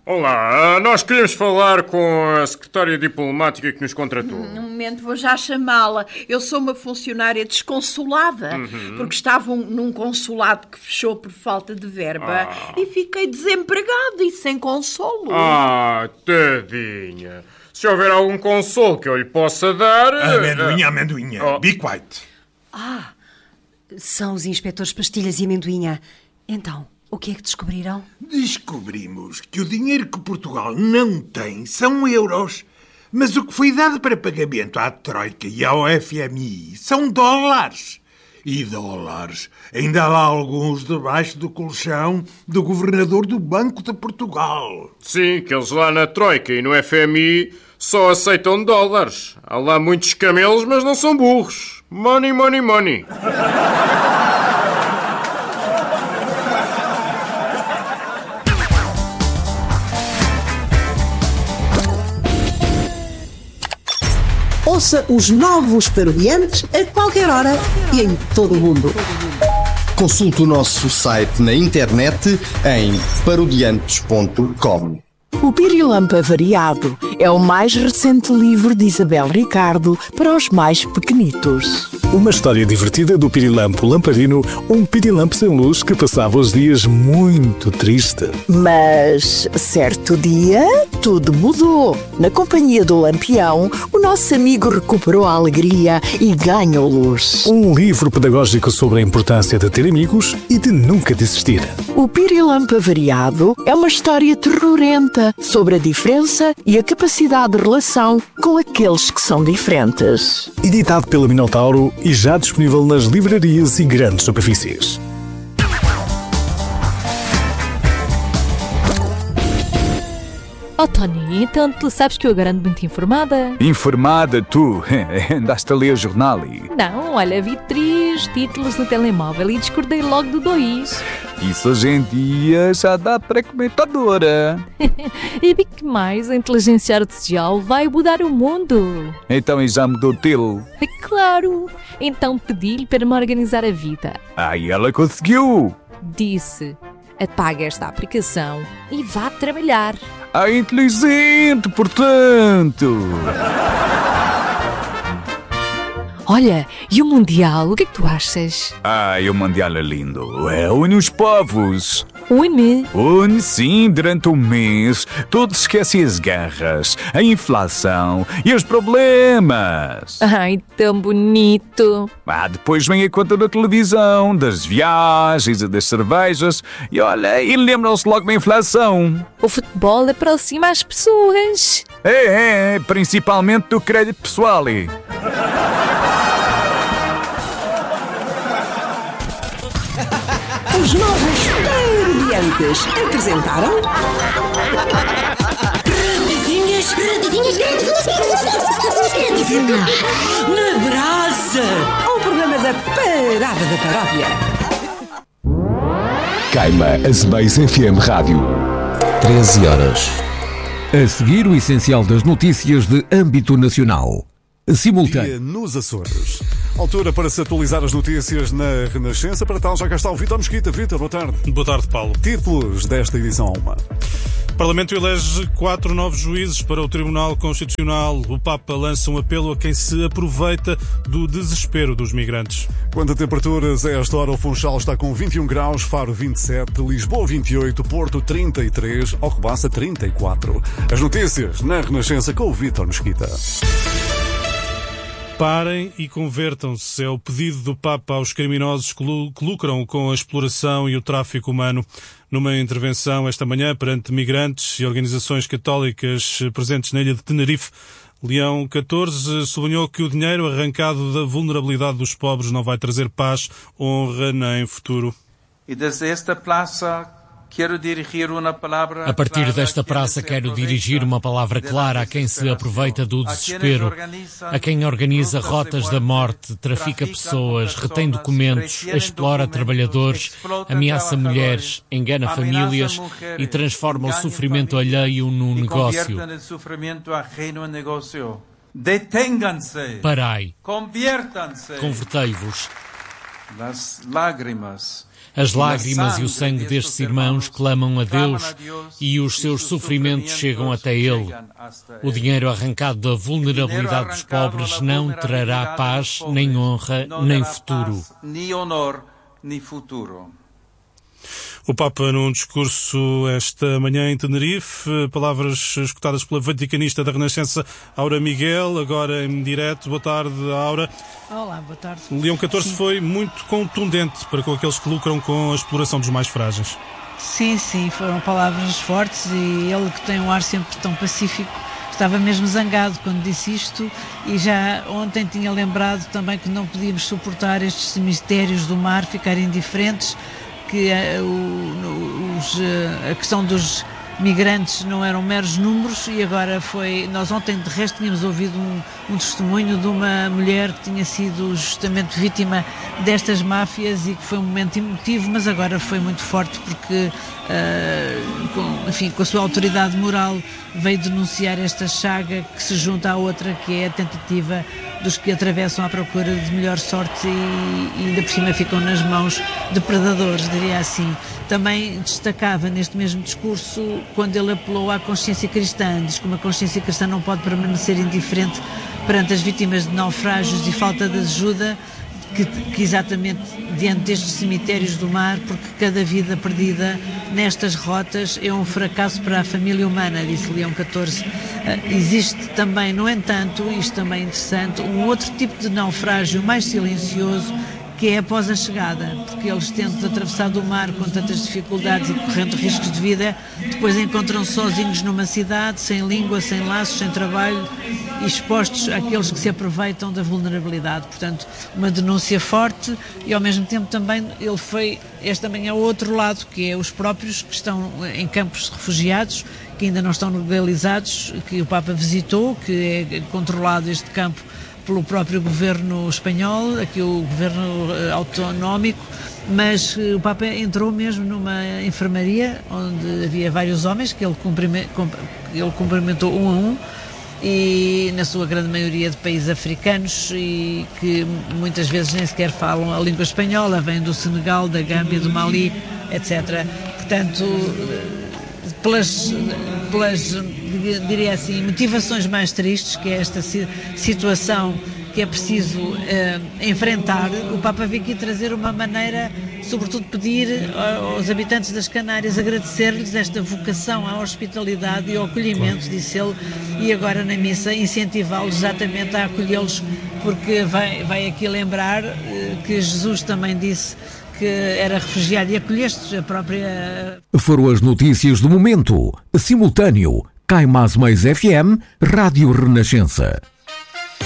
Olá, nós queríamos falar com a secretária diplomática que nos contratou. Um momento, vou já chamá-la. Eu sou uma funcionária desconsolada, porque estava num consulado que fechou por falta de verba e fiquei desempregada e sem consolo. Tadinha. Se houver algum consolo que eu lhe possa dar... Amendoinha. Be quiet. São os inspetores Pastilhas e Amendoinha. Então, o que é que descobriram? Descobrimos que o dinheiro que Portugal não tem são euros. Mas o que foi dado para pagamento à Troika e ao FMI são dólares. E dólares ainda há lá alguns debaixo do colchão do governador do Banco de Portugal. Sim, que eles lá na Troika e no FMI só aceitam dólares. Há lá muitos camelos, mas não são burros. Money, money, money. Ouça os novos Parodiantes a qualquer hora e em todo o mundo. Consulte o nosso site na internet em parodiantes.com. O Pirilampo Variado é o mais recente livro de Isabel Ricardo para os mais pequenitos. Uma história divertida do Pirilampo Lamparino, um pirilampo sem luz que passava os dias muito triste. Mas, certo dia, tudo mudou. Na companhia do Lampião, o nosso amigo recuperou a alegria e ganhou luz. Um livro pedagógico sobre a importância de ter amigos e de nunca desistir. O Pirilampo Variado é uma história terrorenta sobre a diferença e a capacidade de relação com aqueles que são diferentes. Editado pela Minotauro e já disponível nas livrarias e grandes superfícies. Oh, Tony, então tu sabes que eu agora ando muito informada? Informada, tu? Andaste a ler o jornal e... Não, olha, vi 3 títulos no telemóvel e discordei logo do 2. Isso hoje em dia já dá para comentadora. E vi que mais a inteligência artificial vai mudar o mundo. Então e já mudou o teu? Claro, então pedi-lhe para me organizar a vida. E ela conseguiu. Disse, apaga esta aplicação e vá trabalhar. Inteligente, portanto. Olha, e o Mundial, o que é que tu achas? O Mundial é lindo. Une os povos. Une? Une, sim, durante um mês. Todos esquecem as guerras, a inflação e os problemas. Ai, tão bonito. Depois vem a conta da televisão, das viagens e das cervejas. E olha, e lembram-se logo da inflação. O futebol aproxima as pessoas. Principalmente do crédito pessoal. Os novos Parodiantes apresentaram... Na Brasa! O programa da Parada da Paródia. Caima Azemais FM Rádio. 13 horas. A seguir, o essencial das notícias de âmbito nacional. Simultâneo. Dia nos Açores. Altura para se atualizar as notícias na Renascença. Para tal, já cá está o Vítor Mesquita. Vítor, boa tarde. Boa tarde, Paulo. Títulos desta edição 1. O Parlamento elege 4 novos juízes para o Tribunal Constitucional. O Papa lança um apelo a quem se aproveita do desespero dos migrantes. Quanto a temperaturas, a esta hora o Funchal está com 21 graus, Faro 27, Lisboa 28, Porto 33, Alcobaça 34. As notícias na Renascença com o Vítor Mesquita. Parem e convertam-se. É o pedido do Papa aos criminosos que lucram com a exploração e o tráfico humano. Numa intervenção esta manhã perante migrantes e organizações católicas presentes na ilha de Tenerife, Leão XIV sublinhou que o dinheiro arrancado da vulnerabilidade dos pobres não vai trazer paz, honra nem futuro. E desde esta praça A partir desta praça quero dirigir uma palavra clara a quem se aproveita do desespero, a quem organiza rotas da morte, trafica pessoas, retém documentos, explora trabalhadores, ameaça mulheres, engana famílias e transforma o sofrimento alheio num negócio. Parai, convertei-vos. As lágrimas e o sangue destes irmãos clamam a Deus e os seus sofrimentos chegam até Ele. O dinheiro arrancado da vulnerabilidade dos pobres não trará paz, nem honra, nem futuro. O Papa, num discurso esta manhã em Tenerife, palavras escutadas pela vaticanista da Renascença, Aura Miguel, agora em direto. Boa tarde, Aura. Olá, boa tarde. Leão XIV foi muito contundente para com aqueles que lucram com a exploração dos mais frágeis. Sim, foram palavras fortes, e ele, que tem um ar sempre tão pacífico, estava mesmo zangado quando disse isto, e já ontem tinha lembrado também que não podíamos suportar estes mistérios do mar ficarem indiferentes, que a questão dos migrantes não eram meros números, e agora nós ontem de resto tínhamos ouvido um testemunho de uma mulher que tinha sido justamente vítima destas máfias e que foi um momento emotivo, mas agora foi muito forte porque com a sua autoridade moral veio denunciar esta chaga que se junta à outra, que é a tentativa dos que atravessam à procura de melhor sorte e ainda por cima ficam nas mãos de predadores, diria assim. Também destacava neste mesmo discurso quando ele apelou à consciência cristã, diz que uma consciência cristã não pode permanecer indiferente perante as vítimas de naufrágios e falta de ajuda, que exatamente diante destes cemitérios do mar, porque cada vida perdida nestas rotas é um fracasso para a família humana, disse Leão XIV. Existe também, no entanto, isto também é interessante, um outro tipo de naufrágio mais silencioso, que é após a chegada, porque eles, tendo atravessado o mar com tantas dificuldades e correndo riscos de vida, depois encontram-se sozinhos numa cidade, sem língua, sem laços, sem trabalho, e expostos àqueles que se aproveitam da vulnerabilidade. Portanto, uma denúncia forte, e ao mesmo tempo também ele foi esta manhã ao outro lado, que é os próprios que estão em campos de refugiados, que ainda não estão legalizados, que o Papa visitou, que é controlado este campo pelo próprio governo espanhol, aqui o governo autonómico, mas o Papa entrou mesmo numa enfermaria onde havia vários homens que ele cumprimentou um a um, e na sua grande maioria de países africanos, e que muitas vezes nem sequer falam a língua espanhola, vêm do Senegal, da Gâmbia, do Mali, etc. Portanto, pelas diria assim, motivações mais tristes, que é esta situação que é preciso enfrentar, o Papa veio aqui trazer uma maneira, sobretudo pedir aos habitantes das Canárias, agradecer-lhes esta vocação à hospitalidade e ao acolhimento, disse ele, e agora na missa incentivá-los exatamente a acolhê-los, porque vai aqui lembrar que Jesus também disse que era refugiado e acolheste a própria... Foram as notícias do momento. Simultâneo, Cai Mais Mais FM, Rádio Renascença.